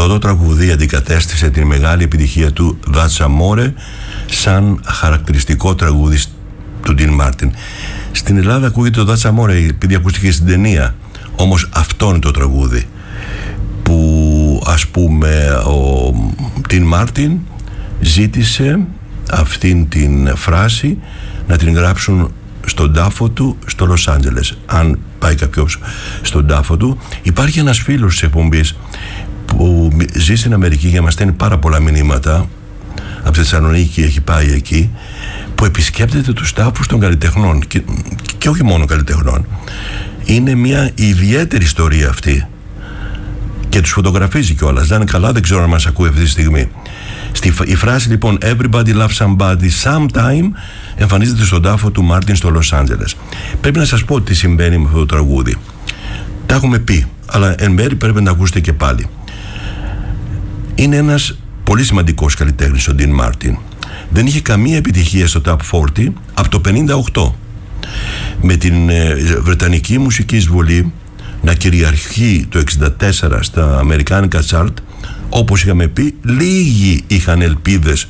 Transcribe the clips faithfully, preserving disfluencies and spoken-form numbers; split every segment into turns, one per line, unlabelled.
το τραγούδι αντικατέστησε την μεγάλη επιτυχία του That's Amore σαν χαρακτηριστικό τραγούδι του Dean Martin. Στην Ελλάδα ακούγεται το That's Amore επειδή ακούστηκε στην ταινία, όμως αυτό είναι το τραγούδι που, ας πούμε, ο Dean Martin ζήτησε αυτήν την φράση να την γράψουν στον τάφο του στο Λος Άντζελες. Αν πάει κάποιος στον τάφο του, υπάρχει ένας φίλος της εκπομπής που ζει στην Αμερική και μας στέλνει πάρα πολλά μηνύματα από τη Θεσσαλονίκη, έχει πάει εκεί, που επισκέπτεται τους τάφους των καλλιτεχνών και, και όχι μόνο καλλιτεχνών. Είναι μια ιδιαίτερη ιστορία αυτή και τους φωτογραφίζει κιόλας. Δεν είναι καλά, δεν ξέρω αν μας ακούει αυτή τη στιγμή. Στη, η φράση λοιπόν Everybody loves somebody sometime εμφανίζεται στον τάφο του Μάρτιν στο Λος Άντζελες. Πρέπει να σας πω τι συμβαίνει με αυτό το τραγούδι. Τα έχουμε πει, αλλά εν μέρει πρέπει να τα ακούσετε και πάλι. Είναι ένας πολύ σημαντικός καλλιτέχνης ο Dean Martin. Δεν είχε καμία επιτυχία στο Top σαράντα από το πενήντα οκτώ. Με την ε, βρετανική μουσική εισβολή να κυριαρχεί το εξήντα τέσσερα στα αμερικάνικα chart, όπως είχαμε πει, λίγοι είχαν ελπίδες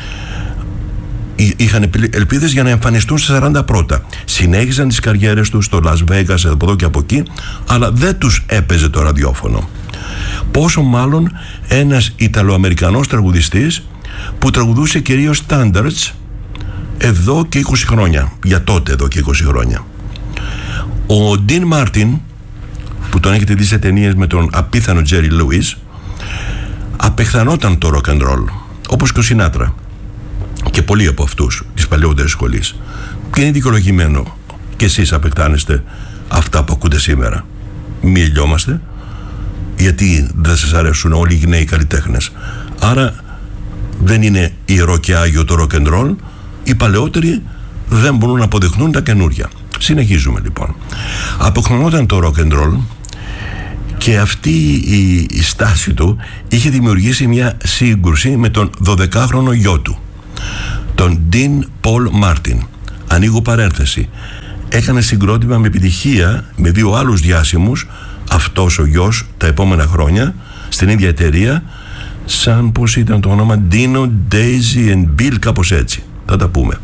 είχαν ελπίδες για να εμφανιστούν στα σαράντα πρώτα. Συνέχιζαν τις καριέρες τους στο Las Vegas, από εδώ και από εκεί, αλλά δεν τους έπαιζε το ραδιόφωνο. Πόσο μάλλον ένας Ιταλοαμερικανός τραγουδιστής που τραγουδούσε κυρίως standards εδώ και είκοσι χρόνια, για τότε εδώ και είκοσι χρόνια. Ο Dean Martin, που τον έχετε δει σε ταινίες με τον απίθανο Jerry Lewis, απεχθανόταν το rock and roll, όπως και ο Σινάτρα και πολλοί από αυτούς της παλαιότερης σχολής. Και είναι δικαιολογημένο και εσείς απεχθάνεστε αυτά που ακούτε σήμερα. Μη ελιόμαστε, γιατί δεν σας αρέσουν όλοι οι νέοι καλλιτέχνες. Άρα δεν είναι ιερό και άγιο το rock and roll. Οι παλαιότεροι δεν μπορούν να αποδεχνούν τα καινούρια. Συνεχίζουμε λοιπόν. Αποκτωνόταν το rock and roll και αυτή η, η στάση του είχε δημιουργήσει μια σύγκρουση με τον δωδεκάχρονο γιο του, τον Dean Paul Martin. Ανοίγω παρένθεση. Έκανε συγκρότημα με επιτυχία με δύο άλλους διάσημους, αυτός ο γιος τα επόμενα χρόνια στην ίδια εταιρεία, σαν πως ήταν το όνομα, Dino, Daisy and Bill, κάπως έτσι. Θα τα πούμε.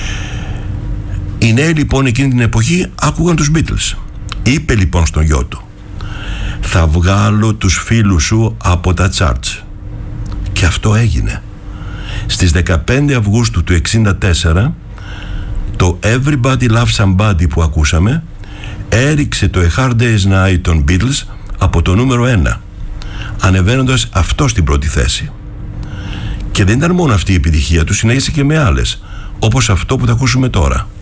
Οι νέοι λοιπόν εκείνη την εποχή άκουγαν τους Beatles. Είπε λοιπόν στον γιο του, θα βγάλω τους φίλους σου από τα charts. Και αυτό έγινε. Στις δεκαπέντε Αυγούστου του εξήντα τέσσερα το Everybody Loves Somebody που ακούσαμε έριξε το A Hard Day's Night των Beatles από το νούμερο ένα, ανεβαίνοντας αυτό στην πρώτη θέση. Και δεν ήταν μόνο αυτή η επιτυχία του, συνέχισε και με άλλες, όπως αυτό που θα ακούσουμε τώρα.